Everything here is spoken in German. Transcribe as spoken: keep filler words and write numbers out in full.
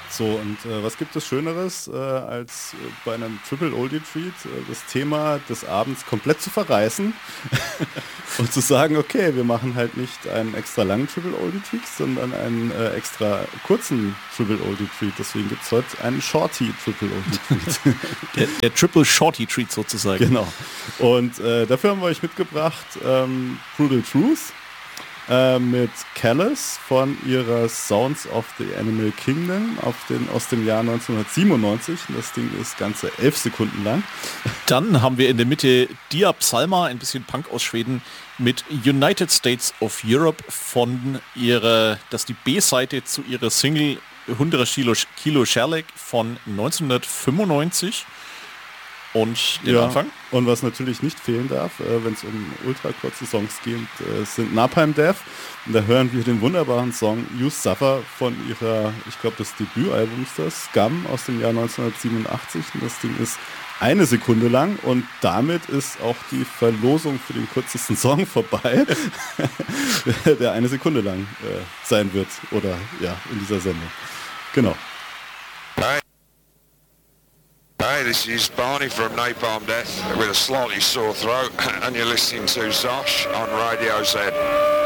So, und äh, was gibt es Schöneres, äh, als äh, bei einem Triple Oldie Treat äh, das Thema des Abends komplett zu verreißen und zu sagen, okay, wir machen halt nicht einen extra langen Triple Oldie Treat, sondern einen äh, extra kurzen Triple Oldie Treat. Deswegen gibt es heute einen Shorty Triple Oldie Treat. der, der Triple Shorty Treat sozusagen. Genau. Und äh, dafür haben wir euch mitgebracht ähm, Brutal Truth. Äh, mit Callous von ihrer Sounds of the Animal Kingdom auf den, aus dem Jahr neunzehnhundertsiebenundneunzig. Das Ding ist ganze elf Sekunden lang. Dann haben wir in der Mitte Dia Psalma, ein bisschen Punk aus Schweden, mit United States of Europe von ihrer, das ist die B-Seite zu ihrer Single hundert Kilo, Kilo Sherlock von neunzehnhundertfünfundneunzig. Und den ja, Anfang? Und was natürlich nicht fehlen darf, äh, wenn es um ultra kurze Songs geht, äh, sind Napalm Death. Und da hören wir den wunderbaren Song You Suffer von ihrer, ich glaube das Debütalbum ist das, Scum aus dem Jahr neunzehnhundertsiebenundachtzig. Und das Ding ist eine Sekunde lang und damit ist auch die Verlosung für den kürzesten Song vorbei, der eine Sekunde lang äh, sein wird oder ja, in dieser Sendung. Genau. Hi. Hi, this is Barney from Napalm Death with a slightly sore throat and you're listening to Zosh on Radio Z.